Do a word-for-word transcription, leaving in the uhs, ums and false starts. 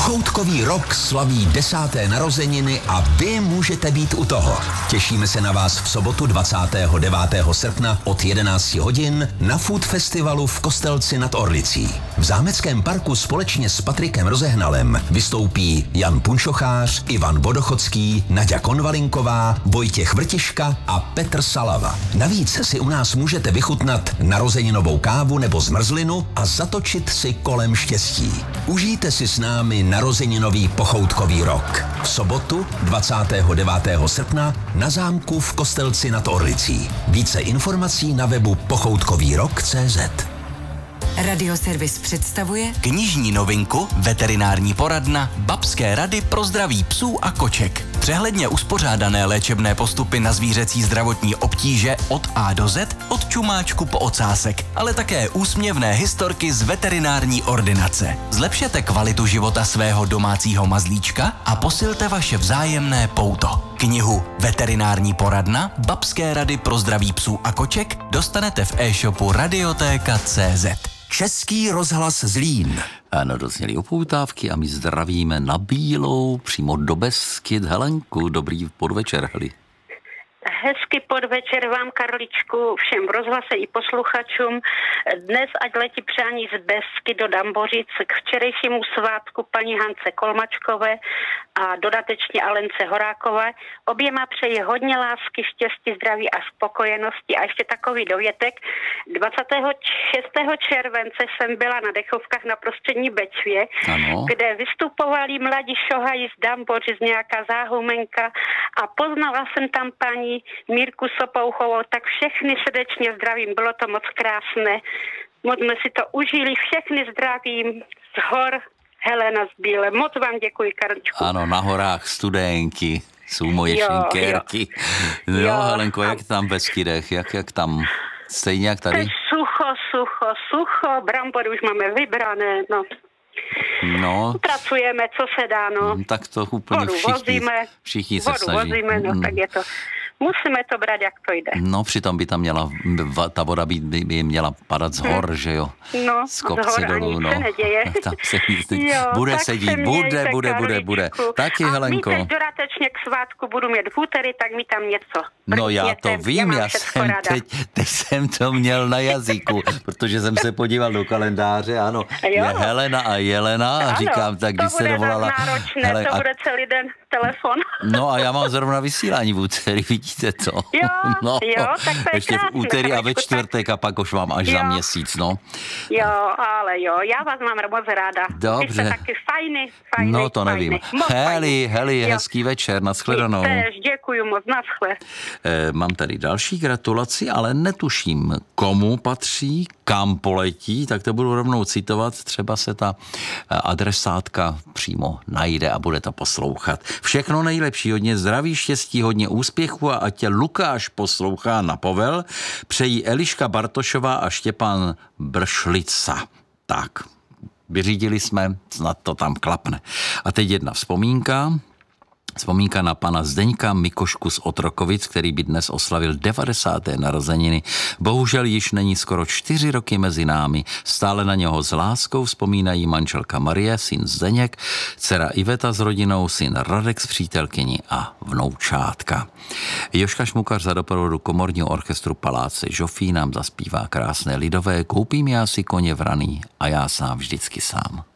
Pochoutkový rok slaví desáté narozeniny a vy můžete být u toho. Těšíme se na vás v sobotu dvacátého devátého srpna od jedenácti hodin na Food Festivalu v Kostelci nad Orlicí. V Zámeckém parku společně s Patrikem Rozehnalem vystoupí Jan Punčochář, Ivan Vodochodský, Naďa Konvalinková, Vojtěch Vrtiška a Petr Salava. Navíc si u nás můžete vychutnat narozeninovou kávu nebo zmrzlinu a zatočit si kolem štěstí. Užijte si s námi narozeninový pochoutkový rok. V sobotu dvacátého devátého srpna na zámku v Kostelci nad Orlicí. Více informací na webu pochoutkovýrok tečka cé zet. Radioservis představuje knižní novinku Veterinární poradna Babské rady pro zdraví psů a koček. Přehledně uspořádané léčebné postupy na zvířecí zdravotní obtíže od A do Z, od čumáčku po ocásek, ale také úsměvné historky z veterinární ordinace. Zlepšete kvalitu života svého domácího mazlíčka a posilte vaše vzájemné pouto. Knihu Veterinární poradna Babské rady pro zdraví psů a koček dostanete v e-shopu radiotéka tečka cé zet. Český rozhlas Zlín. Ano, dozněly upoutávky a my zdravíme na Bílou, přímo do Beskyt. Helenku, dobrý podvečer, Heli. Hezký podvečer vám, Karličku, všem v rozhlase i posluchačům. Dnes ať letí přání z Besky do Dambořic k včerejšímu svátku paní Hance Kolmačkové a dodatečně Alence Horákové. Oběma přeji hodně lásky, štěstí, zdraví a spokojenosti. A ještě takový dovětek. dvacátého šestého července jsem byla na dechovkách na Prostřední Bečvě, ano, kde vystupovali mladí šohají z Dambořic, nějaká záhumenka a poznala jsem tam paní Mírku Sopouchovou, tak všechny srdečně zdravím, bylo to moc krásné. Moc jsme si to užili, všechny zdravím z hor, Helena z Bíle. Moc vám děkuji, Karličku. Ano, na horách Studenky jsou moje jo, šinkerky. Jo. No, jo, Helenko, jak tam ve Skydech, jak, jak tam, stejně jak tady? Sucho, sucho, sucho, brambory už máme vybrané, no. No. Pracujeme, co se dá, no. Tak to úplně vodu všichni, vozíme, všichni se vodu snaží. vozíme, no, tak je to. Musíme to brát, jak to jde. No, přitom by tam měla, ta voda by, by měla padat z hor, hmm. že jo? No, z kopce dolů, no. Se neděje. Tam se nic jo, bude se dít, bude, bude, bude, bude. Taky, a Helenko. A my teď dodatečně k svátku budu mít v úterý, tak mi tam něco. No já to vím, já jsem teď, teď jsem to měl na jazyku, protože jsem se podíval do kalendáře, ano, jo. Je Helena a Jelena a říkám, tak když se dovolala. To bude náročné, Hele, to bude celý den telefon. No a já mám zrovna vysílání v úterý, vidíte to? Jo, no, jo, tak to je ještě krásné, v úterý a ve čtvrtek tak... a pak už mám až jo. za měsíc, no. Jo, ale jo, já vás mám moc ráda. Dobře. Vy jste taky fajný, fajný. No to nevím. Heli, Heli, hezký večer, nashledanou. Tež, děkuju moc, naschle. E, mám tady další gratulaci, ale netuším, komu patří, kam poletí, tak to budu rovnou citovat, třeba se ta adresátka přímo najde a bude to poslouchat. Všechno nejlepší, hodně zdraví, štěstí, hodně úspěchu a ať tě Lukáš poslouchá na povel, přejí Eliška Bartošová a Štěpán Bršlica. Tak, vyřídili jsme, snad to tam klapne. A teď jedna vzpomínka. Vzpomínka na pana Zdeňka Mikošku z Otrokovic, který by dnes oslavil devadesáté narozeniny. Bohužel již není skoro čtyři roky mezi námi. Stále na něho s láskou vzpomínají manželka Marie, syn Zdeněk, dcera Iveta s rodinou, syn Radek s přítelkyní a vnoučátka. Jožka Šmukař za doprovodu komorního orchestru Paláce Žofí nám zaspívá krásné lidové Koupím já si koně vraný a já sám vždycky sám.